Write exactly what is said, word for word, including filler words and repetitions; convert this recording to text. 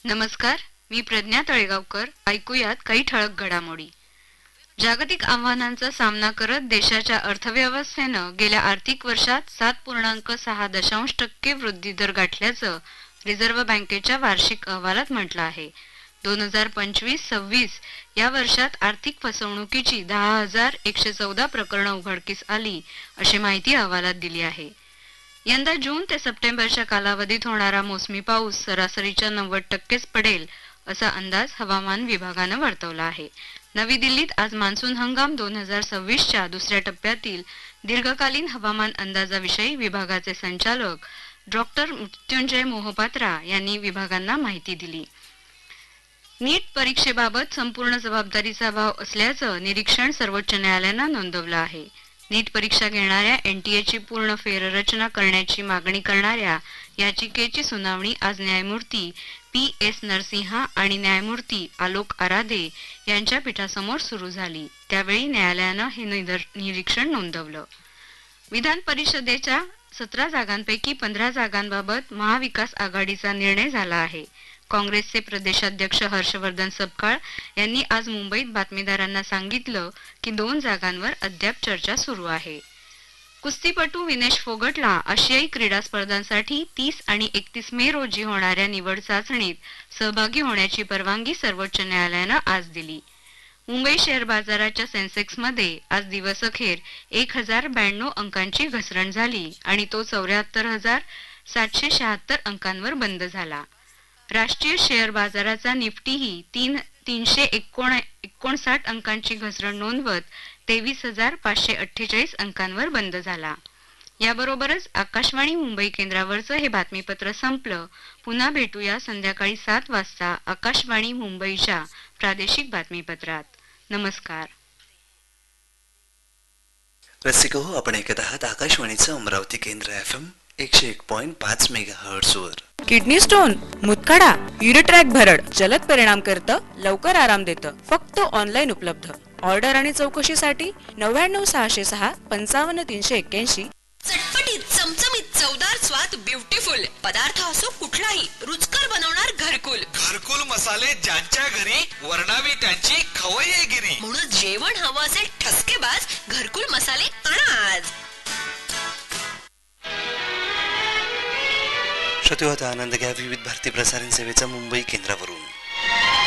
नमस्कार, मी प्रज्ञा तळेगावकर. ऐकूयात काही ठळक घडामोडी. जागतिक आव्हानांचा सामना करत देशाच्या अर्थव्यवस्थेनं गेल्या आर्थिक वर्षात सात पूर्णांक सहा दशांश टक्के वृद्धी दर गाठल्याचं रिझर्व्ह बँकेच्या वार्षिक अहवालात म्हटलं आहे. दोन हजार पंचवीस सव्वीस या वर्षात आर्थिक फसवणुकीची दहा हजार एकशे चौदा प्रकरणं उघडकीस आली, अशी माहिती अहवालात दिली आहे. यंदा जून ते सप्टेंबरच्या कालावधीत होणारा मोसमी पाऊस सरासरीच्या नव्वद टक्केच पडेल, असा अंदाज हवामान विभागानं वर्तवला आहे. नवी दिल्लीत आज मान्सून हंगाम दोन हजार सव्वीसच्या दुसऱ्या टप्प्यातील दीर्घकालीन हवामान अंदाजाविषयी विभागाचे संचालक डॉक्टर मृत्युंजय मोहपात्रा यांनी विभागांना माहिती दिली. नीट परीक्षेबाबत संपूर्ण जबाबदारीचा भाव असल्याचं निरीक्षण सर्वोच्च न्यायालयानं नोंदवलं आहे. नीट परीक्षा घेणाऱ्या एनटीएची पूर्ण फेररचना करण्याची मागणी करणाऱ्या याचिकेची सुनावणी आज न्यायमूर्ती पी एस नरसिंहा आणि न्यायमूर्ती आलोक आराधे यांच्या पीठासमोर सुरू झाली. त्यावेळी न्यायालयानं हे निरीक्षण नोंदवलं. विधान परिषदेच्या सतरा जागांपैकी पंधरा जागांबाबत महाविकास आघाडीचा निर्णय झाला आहे. काँग्रेसचे प्रदेशाध्यक्ष हर्षवर्धन सपकाळ यांनी आज मुंबईत बातमीदारांना सांगितलं की दोन जागांवर अद्याप चर्चा सुरू आहे. कुस्तीपटू विनेश फोगटला आशियाई क्रीडा स्पर्धांसाठी तीस आणि एकतीस मे रोजी होणाऱ्या निवड चाचणीत सहभागी होण्याची परवानगी सर्वोच्च न्यायालयानं आज दिली. मुंबई शेअर बाजाराच्या सेन्सेक्समध्ये आज दिवसअखेर एक हजार ब्याण्णव अंकांची घसरण झाली आणि तो चौऱ्याहत्तर हजार सातशे शहात्तर अंकांवर बंद झाला. राष्ट्रीय शेअर बाजाराचा निफ्टीही तीन तीनशे एकोण एकोणसाठ अंकांची घसरण नोंदवत तेवीस हजार पाचशे अठ्ठेचाळीस अंकांवर बंद झाला. याबरोबरच आकाशवाणी मुंबई केंद्रावरचं हे बातमीपत्र संपलं. पुन्हा भेटूया संध्याकाळी सात वाजता आकाशवाणी मुंबईच्या प्रादेशिक बातमीपत्रात. नमस्कार. रसिको, आपण ऐकत आहात आकाशवाणीचं अमरावती केंद्र एफ एम एकशे एक पॉइंट पाच मेगा हर्ट्झ वर. किडनी स्टोन, मुतखडा, युरिट्रॅक भरड जलद परिणाम करतं, लवकर आराम देतं. फक्त ऑनलाईन उपलब्ध. ऑर्डर आणि चौकशीसाठी नव्याण्णव सहाशे सहा पंचावन्न तीनशे एक्क्याऐंशी. चटपटीत चमचमीत चवदार स्वाद, ब्युटिफुल पदार्थ असो कुठलाही, रुचकर बनवणार घरकुल. घरकुल मसाले ज्यांच्या घरी, वर्णावी त्यांची खवय्येगिरी. म्हणून जेवण हवं असेल ठसकेबाज, घरकुल मसाले आणा आज. श्रोते, आता आनंद घ्या विविध भारती प्रसारण सेवेचा मुंबई केंद्रावरून.